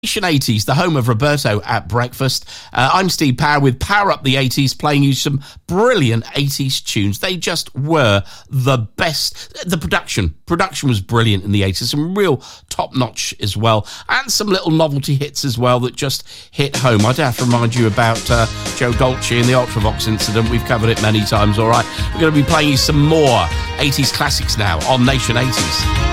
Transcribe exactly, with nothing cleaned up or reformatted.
Nation eighties, the home of Roberto at breakfast. Uh, I'm Steve Power with Power Up the eighties, playing you some brilliant eighties tunes. They just were the best. The production, production was brilliant in the eighties, some real top-notch as well, and some little novelty hits as well that just hit home. I do have to remind you about uh, Joe Dolce and the Ultravox incident. We've covered it many times, all right? We're going to be playing you some more eighties classics now on Nation eighties.